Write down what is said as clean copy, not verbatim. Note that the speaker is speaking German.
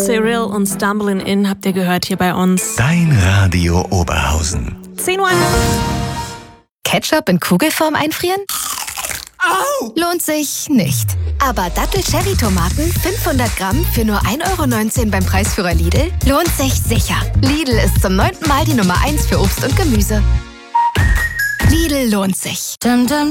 Cyril und Stumbling In habt ihr gehört hier bei uns. Dein Radio Oberhausen. 10 Uhr. Ketchup in Kugelform einfrieren? Au! Lohnt sich nicht. Aber Dattel-Cherry-Tomaten 500 Gramm für nur 1,19 € beim Preisführer Lidl lohnt sich sicher. Lidl ist zum 9. Mal die Nummer 1 für Obst und Gemüse. Lidl lohnt sich.